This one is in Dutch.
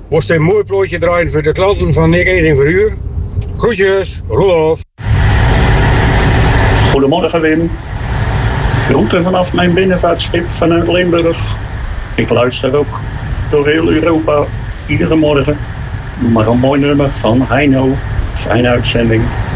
Moest een mooi plooitje draaien voor de klanten van Nick Eding voor u. Groetjes, Roelof. Goedemorgen Wim. Groeten vanaf mijn binnenvaartschip vanuit Limburg. Ik luister ook door heel Europa iedere morgen. Maar een mooi nummer van Heino. Fijne uitzending.